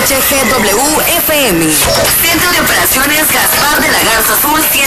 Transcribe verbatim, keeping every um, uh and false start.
H G W F M. Centro de Operaciones Gaspar de la Garza Azul